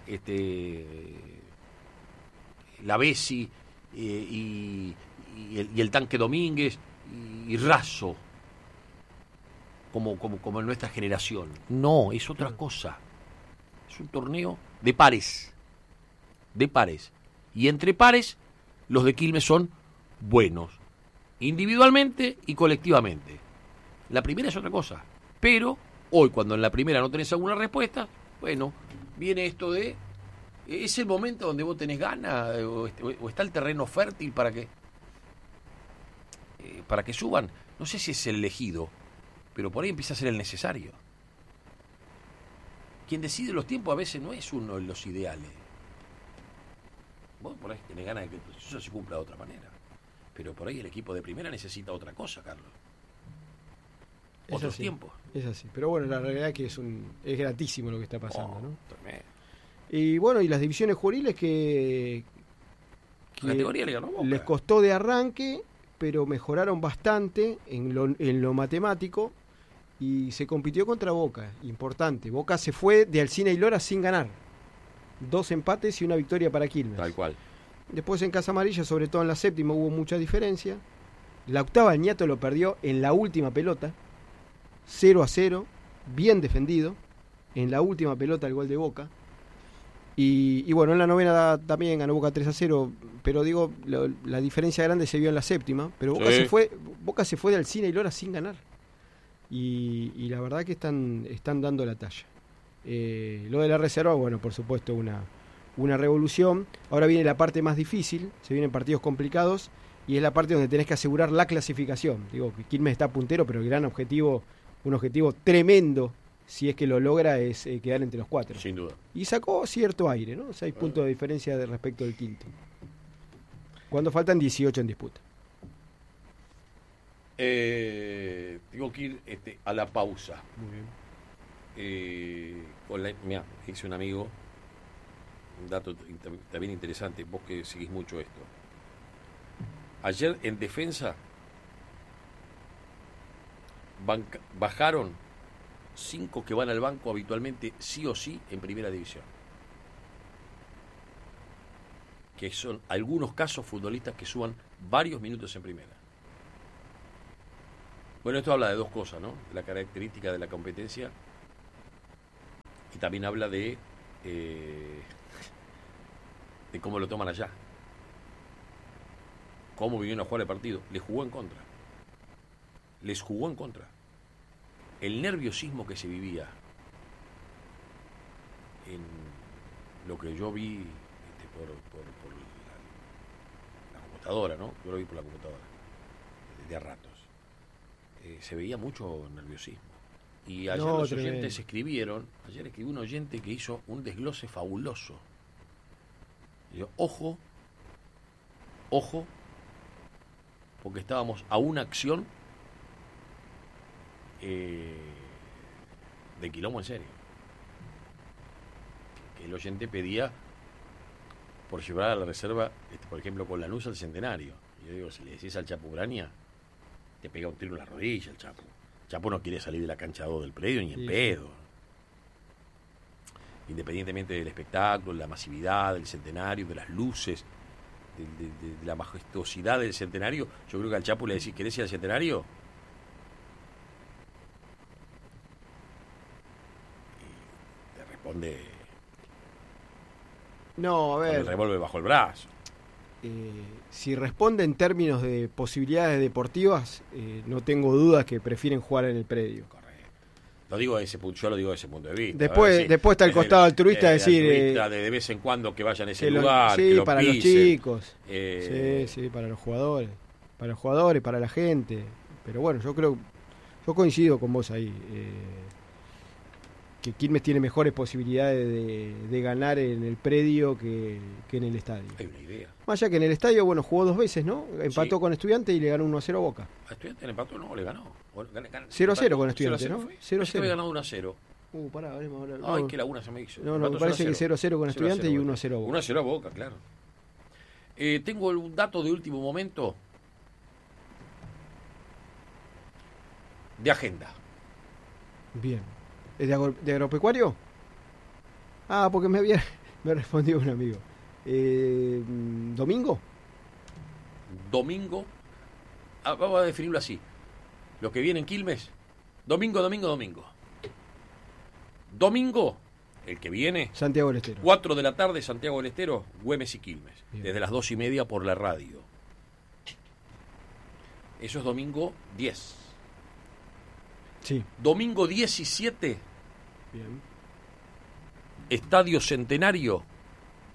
la Bessi y el Tanque Domínguez y Razo como en nuestra generación. No, es otra cosa. Es un torneo de pares. Y entre pares, los de Quilmes son buenos, individualmente y colectivamente. La primera es otra cosa. Pero hoy, cuando en la primera no tenés alguna respuesta, bueno, viene esto de ¿Es el momento donde vos tenés ganas o está el terreno fértil para que suban? No sé si es el elegido, pero por ahí empieza a ser el necesario. Quien decide los tiempos a veces no es uno de los ideales. Vos por ahí tenés ganas de que eso se cumpla de otra manera. Pero por ahí el equipo de primera necesita otra cosa, Carlos. Otros tiempos. Es así. Pero bueno, la realidad es que es gratísimo lo que está pasando, ¿no? Tremendo. Y bueno, y las divisiones juveniles que categoría le ganó Boca. Les costó de arranque, pero mejoraron bastante en lo matemático y se compitió contra Boca. Importante. Boca se fue de Alcina y Lora sin ganar. 2 empates y una victoria para Quilmes. Tal cual. Después en Casa Amarilla, sobre todo en la séptima, hubo mucha diferencia. La octava el Ñato lo perdió en la última pelota. 0-0, bien defendido. En la última pelota el gol de Boca. Y bueno, en la novena también ganó Boca 3-0, pero digo, la diferencia grande se vio en la séptima. Pero Boca se fue de Alcina y Lora sin ganar. Y la verdad que están dando la talla. Lo de la reserva, bueno, por supuesto, una revolución. Ahora viene la parte más difícil, se vienen partidos complicados y es la parte donde tenés que asegurar la clasificación. Digo, Quilmes está puntero, pero el gran objetivo, un objetivo tremendo, si es que lo logra, es quedar entre los 4. Sin duda. Y sacó cierto aire, ¿no? 6 puntos de diferencia respecto del quinto. Cuando faltan 18 en disputa. Tengo que ir a la pausa. Muy bien. Mirá, hice un amigo, un dato también interesante, vos que seguís mucho esto. Ayer en defensa bajaron 5 que van al banco habitualmente sí o sí en primera división, que son algunos casos futbolistas que suban varios minutos en primera. Bueno, esto habla de dos cosas, ¿no? La característica de la competencia y también habla de cómo lo toman allá, cómo vinieron a jugar el partido. Les jugó en contra. El nerviosismo que se vivía en lo que yo vi por la computadora, ¿no? Yo lo vi por la computadora de a ratos. Se veía mucho nerviosismo. Y ayer los oyentes escribieron, ayer escribió un oyente que hizo un desglose fabuloso. Digo, ojo, porque estábamos a una acción de quilombo en serio. Que el oyente pedía por llevar a la reserva, por ejemplo, con Lanús al Centenario. Y yo digo, si le decís al Chapo Ugrania, te pega un tiro en la rodilla el Chapo. Chapo no quiere salir de la cancha 2 del predio ni en pedo. Independientemente del espectáculo, la masividad del Centenario, de las luces, de la majestuosidad del Centenario, yo creo que al Chapo le decís, ¿querés ir al Centenario? Y te responde... No, a ver... Con el revólver bajo el brazo. Si responde en términos de posibilidades deportivas, no tengo dudas que prefieren jugar en el predio. Correcto. Lo digo de ese punto, yo lo digo de ese punto de vista. Después está el costado altruista decir... de vez en cuando que vayan a ese lugar, sí, que lo para pisen. Los chicos. Sí, para los jugadores. Para los jugadores, para la gente. Pero bueno, yo coincido con vos ahí. Que Quilmes tiene mejores posibilidades de ganar en el predio que en el estadio. Hay una idea. Más allá que en el estadio, bueno, jugó 2 veces, ¿no? Empató con Estudiantes y le ganó 1-0 a Boca. ¿A Estudiantes le empató? No, le ganó. 0-0 con Estudiantes, ¿no? 0-0. Había ganado 1-0. Pará, veremos ahora. Ay, que laguna se me hizo. No, me parece que 0-0 con Estudiantes y 1-0 a Boca. 1-0 a Boca, claro. Tengo un dato de último momento de agenda. Bien. ¿Es de agropecuario? Porque me respondió un amigo. ¿Domingo? Domingo. Vamos a definirlo así. Los que vienen Quilmes. Domingo. Domingo, el que viene. Santiago del Estero. 4 de la tarde, Santiago del Estero, Güemes y Quilmes. Bien. Desde las 2:30 por la radio. Eso es domingo 10. Sí. Domingo 17. Bien. Estadio Centenario,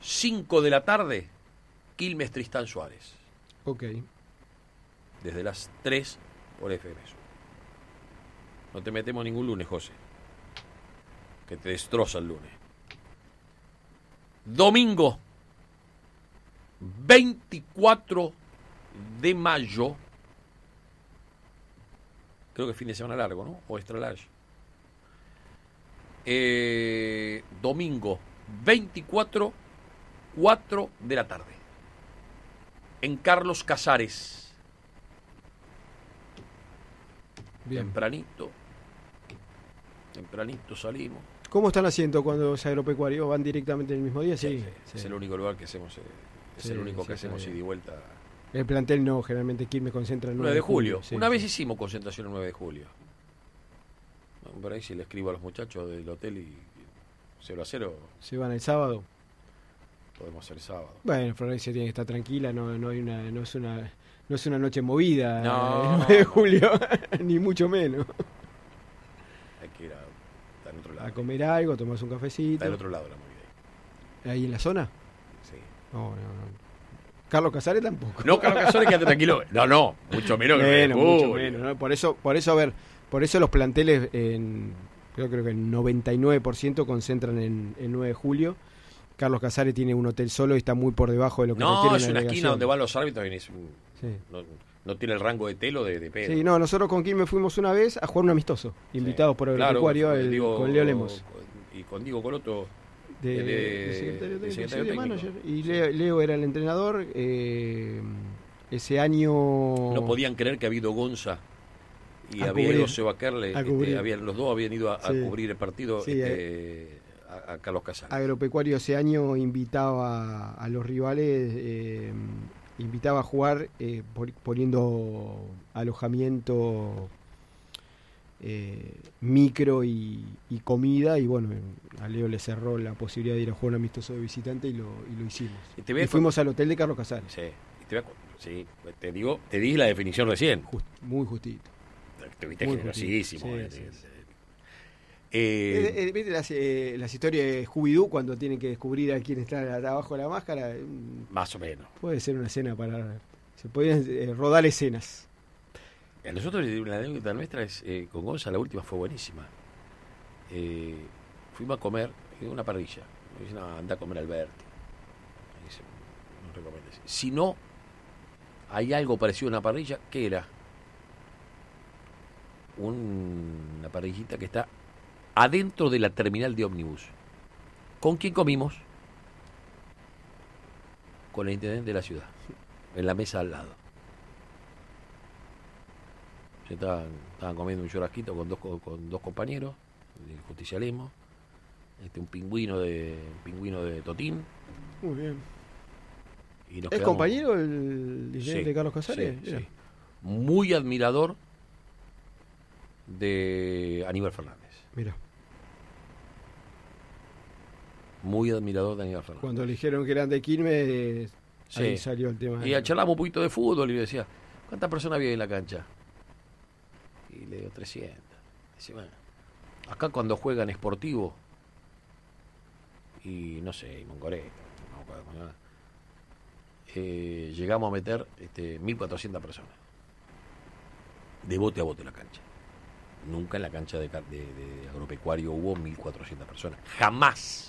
5 de la tarde, Quilmes Tristán Suárez. Ok. Desde las 3 por FM. No te metemos ningún lunes, José. Que te destroza el lunes. Domingo 24 de mayo. Creo que fin de semana largo, ¿no? O extra large. Domingo 24, 4 de la tarde. En Carlos Casares. Bien. Tempranito salimos. ¿Cómo están haciendo cuando es agropecuario? ¿Van directamente el mismo día? Sí. Es el único lugar que hacemos. Es el único que hacemos ida y vuelta. El plantel no, generalmente Quilmes concentra el 9 de julio. Sí, Una vez hicimos concentración el 9 de julio. Por ahí si le escribo a los muchachos del hotel y 0-0. ¿Se van el sábado? Podemos hacer el sábado. Bueno, Florencia tiene que estar tranquila, no es una noche movida No, el 9 de julio, ni mucho menos. Hay que ir está en otro lado. A comer algo, tomarse un cafecito. Está del otro lado la movida. ¿Ahí en la zona? Sí. No. Carlos Casares tampoco. No, Carlos Casares, quédate tranquilo. No, mucho menos que mucho menos, ¿no? Por eso los planteles yo creo que el 99% concentran en 9 de julio. Carlos Casares tiene un hotel solo y está muy por debajo de lo que requiere No, es una esquina donde van los árbitros y sí. no tiene el rango de telo de Pedro. Sí, no, nosotros con Quilmes fuimos una vez a jugar un amistoso, invitados por el agropecuario con Leo Lemos. Y con Diego Coloto de secretario técnico. Manager. Y Leo era el entrenador. Ese año no podían creer que había ido Gonza y había ido Seba Kerle. Los dos habían ido a cubrir el partido a Carlos Casares. Agropecuario ese año invitaba a los rivales, invitaba a jugar poniendo alojamiento, micro y comida, y bueno, a Leo le cerró la posibilidad de ir a jugar un amistoso de visitante y lo hicimos. Y fuimos al hotel de Carlos Casares. Sí, te di la definición recién. Muy justito. Estuviste generosísimo. ¿Viste las historias de Scooby-Doo cuando tienen que descubrir a quién está abajo de la máscara? Más o menos. Puede ser una escena para... Se pueden rodar escenas. A nosotros la anécdota nuestra es con Gonza, la última fue buenísima. Fuimos a comer en una parrilla. Me dicen, anda a comer Alberti. Me dice, no recomiendes. Si no hay algo parecido a una parrilla, ¿qué era? Una parrillita que está adentro de la terminal de ómnibus. ¿Con quién comimos? Con el intendente de la ciudad, en la mesa al lado. Estaban comiendo un churrasquito con dos compañeros del justicialismo, un pingüino de Totín. Muy bien. Y nos ¿Es quedamos... compañero el dirigente de Carlos Casares? Sí. Muy admirador de Aníbal Fernández. Mira. Muy admirador de Aníbal Fernández. Cuando le dijeron que eran de Quilmes, ahí salió el tema. Y charlamos un poquito de fútbol y le decía, ¿cuántas personas había en la cancha? Y le digo 300. Dice, bueno, acá cuando juegan Sportivo y no sé, y Mongoreto, llegamos a meter 1.400 personas. De bote a bote la cancha. Nunca en la cancha de agropecuario hubo 1.400 personas. Jamás.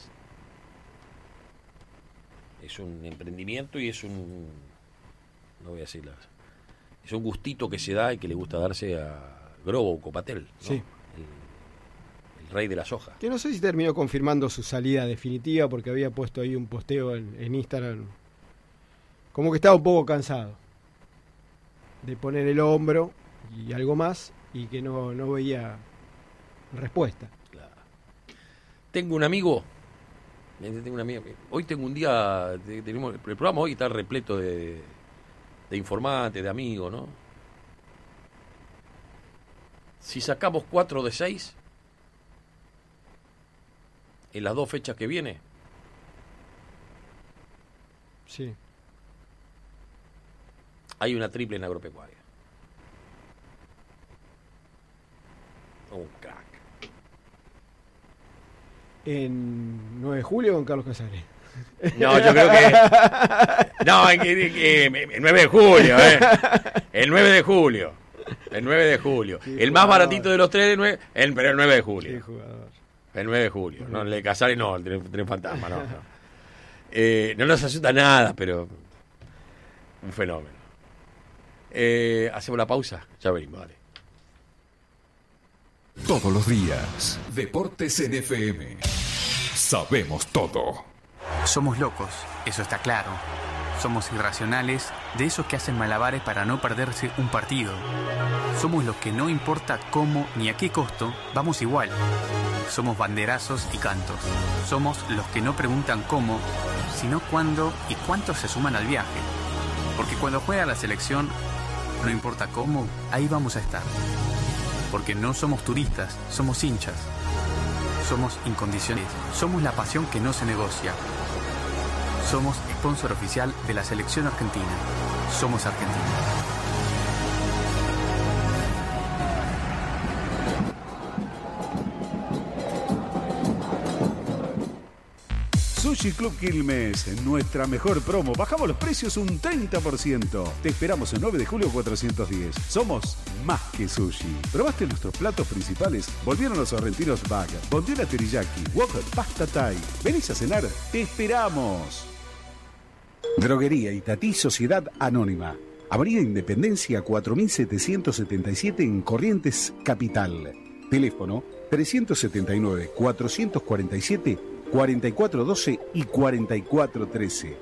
Es un emprendimiento y es un... No voy a decir es un gustito que se da y que le gusta darse a Grobo Copatel, ¿no? Sí. El rey de la soja. Que no sé si terminó confirmando su salida definitiva porque había puesto ahí un posteo en Instagram. Como que estaba un poco cansado de poner el hombro y algo más y que no veía respuesta. Claro. Tengo un amigo. Hoy tengo un día. El programa hoy está repleto de informantes, de amigos, ¿no? Si sacamos 4 de 6 en las 2 fechas que viene. Sí. Hay una triple en agropecuaria. Un crack. ¿En 9 de julio o en Carlos Casares? No, yo creo que... No, el 9 de julio, El 9 de julio. El 9 de julio. El más baratito de los tres, pero el 9 de julio. Qué jugador. El 9 de julio. No, el de Casares no, el tren fantasma, no. No nos asusta nada, pero... Un fenómeno. Hacemos la pausa, ya venimos, dale. Todos los días, Deportes en FM. Sabemos todo. Somos locos, eso está claro. Somos irracionales, de esos que hacen malabares para no perderse un partido. Somos los que no importa cómo ni a qué costo, vamos igual. Somos banderazos y cantos. Somos los que no preguntan cómo, sino cuándo y cuántos se suman al viaje. Porque cuando juega la selección, no importa cómo, ahí vamos a estar. Porque no somos turistas, somos hinchas. Somos incondicionales. Somos la pasión que no se negocia. Somos sponsor oficial de la selección argentina. Somos Argentina. Sushi Club Quilmes, nuestra mejor promo. Bajamos los precios un 30%. Te esperamos el 9 de julio 410. Somos más que sushi. ¿Probaste nuestros platos principales? Volvieron los sorrentinos bag, bondiola teriyaki, wok, pasta thai. ¿Venís a cenar? ¡Te esperamos! Droguería Itatí Sociedad Anónima. Avenida Independencia 4777 en Corrientes, Capital. Teléfono 379-447-4412 y 4413.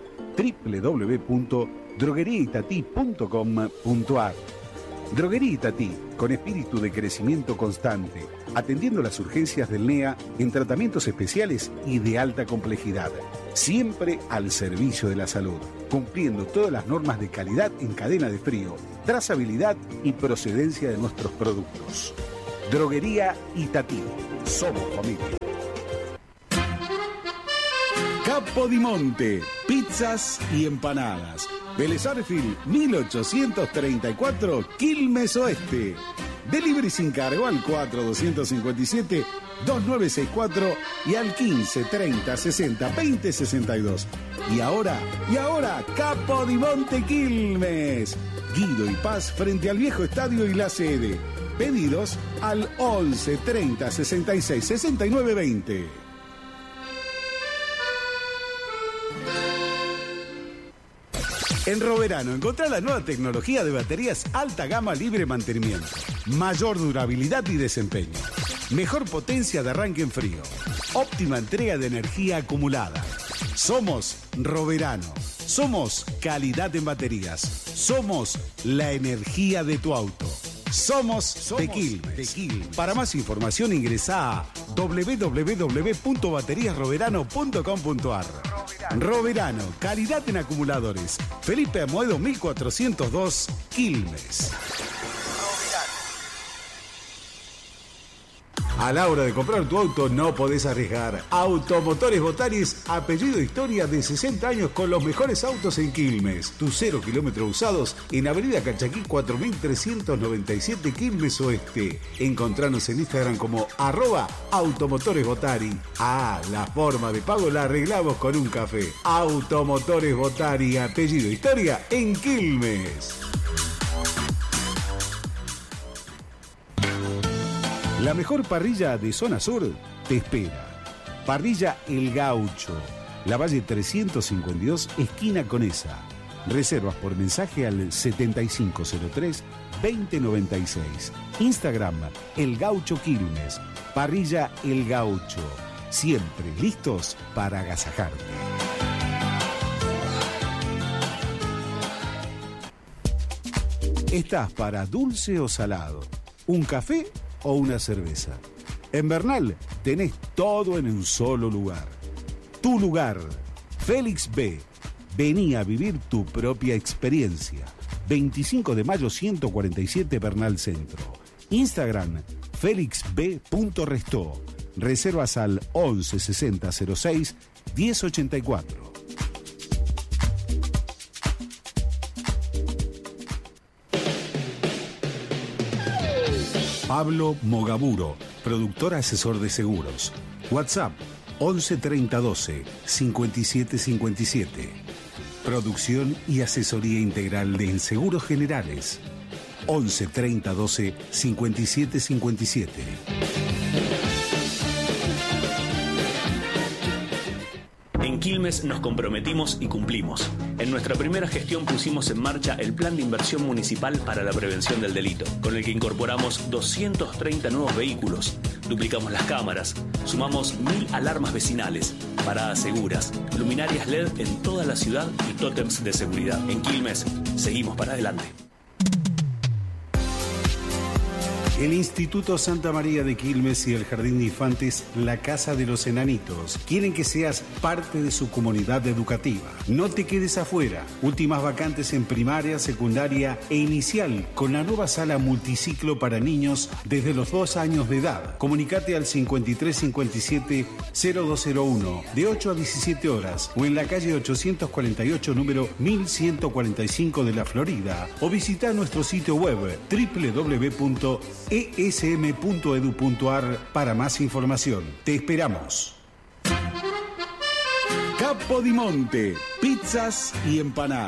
www.drogueriaitatí.com.ar. Droguería Itatí, con espíritu de crecimiento constante, atendiendo las urgencias del NEA en tratamientos especiales y de alta complejidad, siempre al servicio de la salud, cumpliendo todas las normas de calidad en cadena de frío, trazabilidad y procedencia de nuestros productos. Droguería Itatí, somos familia. Capodimonte, pizzas y empanadas. Vélez Arfield, 1834, Quilmes Oeste. Delivery sin cargo al 4257-2964 y al 1530602062. Y ahora, Capodimonte Quilmes. Guido y Paz frente al viejo estadio y la sede. Pedidos al 11 30 66 69 20. En Roverano encontrá la nueva tecnología de baterías alta gama libre mantenimiento, mayor durabilidad y desempeño, mejor potencia de arranque en frío, óptima entrega de energía acumulada. Somos Roverano, somos calidad en baterías, somos la energía de tu auto. Somos de Quilmes. Para más información ingresá a www.bateriasroverano.com.ar. Roverano, calidad en acumuladores. Felipe Amoedo 1402, Quilmes. A la hora de comprar tu auto no podés arriesgar. Automotores Botaris, apellido Historia, de 60 años con los mejores autos en Quilmes. Tus 0 kilómetros usados en Avenida Cachaquí 4397 Quilmes Oeste. Encontranos en Instagram como @automotoresbotari. La forma de pago la arreglamos con un café. Automotores Botari, apellido Historia en Quilmes. La mejor parrilla de zona sur te espera. Parrilla El Gaucho, La Valle 352, esquina Conesa. Reservas por mensaje al 7503-2096. Instagram El Gaucho Quilmes. Parrilla El Gaucho. Siempre listos para agasajarte. ¿Estás para dulce o salado? ¿Un café o una cerveza? En Bernal tenés todo en un solo lugar. Tu lugar, Félix B. Vení a vivir tu propia experiencia. 25 de mayo 147 Bernal Centro. Instagram, felixb.restó. Reservas al 11 60 06 1084. Pablo Mogaburo, productor asesor de seguros. WhatsApp 11 30 12 57 57. Producción y asesoría integral de Seguros Generales. 11 30 12 57 57. En Quilmes nos comprometimos y cumplimos. En nuestra primera gestión pusimos en marcha el Plan de Inversión Municipal para la Prevención del Delito, con el que incorporamos 230 nuevos vehículos, duplicamos las cámaras, sumamos 1000 alarmas vecinales, paradas seguras, luminarias LED en toda la ciudad y tótems de seguridad. En Quilmes, seguimos para adelante. El Instituto Santa María de Quilmes y el Jardín de Infantes La Casa de los Enanitos quieren que seas parte de su comunidad educativa. No te quedes afuera. Últimas vacantes en primaria, secundaria e inicial con la nueva sala multiciclo para niños desde los 2 años de edad. Comunicate al 5357-0201 de 8 a 17 horas o en la calle 848 número 1145 de la Florida o visita nuestro sitio web www.esm.edu.ar para más información. Te esperamos. Capodimonte, pizzas y empanadas.